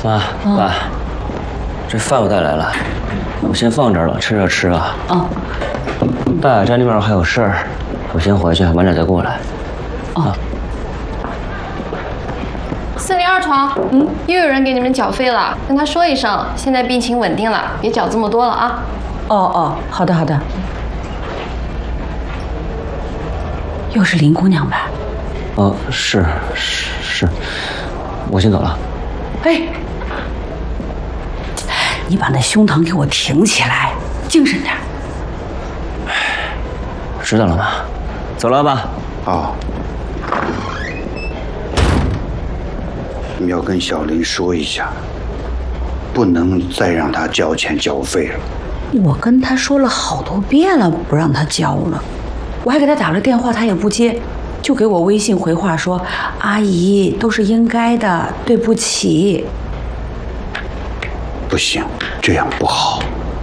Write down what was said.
妈，爸，这饭我带来了，我先放这儿了，趁热吃啊。 啊。 大雅家那边还有事儿，我先回去，晚点再过来。啊。 402床，又有人给你们缴费了，跟他说一声，现在病情稳定了，别缴这么多了啊。 哦，好的好的。又是林姑娘吧？ 哦，是，我先走了。 哎，你把那胸膛给我挺起来，精神点。 知道了，妈。走了，爸。 好。你要跟小林说一下，不能再让他交钱交费了。 我跟他说了好多遍了，不让他交了。我还给他打了电话，他也不接，就给我微信回话说：“阿姨，都是应该的，对不起。” 不行，这样不好。